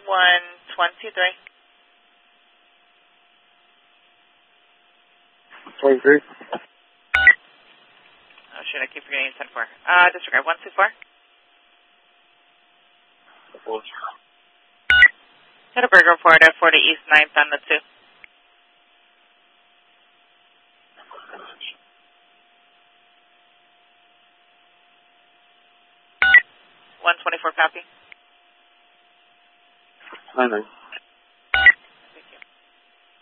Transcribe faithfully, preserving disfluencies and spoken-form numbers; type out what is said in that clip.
one twenty-three. twenty-three. Oh, shit, I keep forgetting ten four. Uh, disregard. one two four. Hit a burger report at forty East ninth on the two. one twenty-four copy. nine nine.